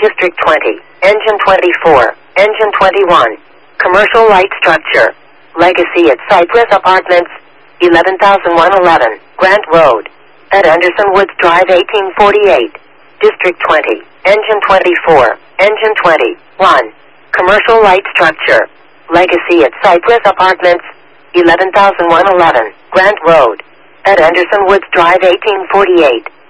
District 20, Engine 24, Engine 21. Commercial light structure. Legacy at Cypress Apartments, 11,111, Grant Road. At Anderson Woods Drive 1848. District 20, Engine 24, Engine 21. Commercial light structure. Legacy at Cypress Apartments, 11,111, Grant Road. At Anderson Woods Drive 1848.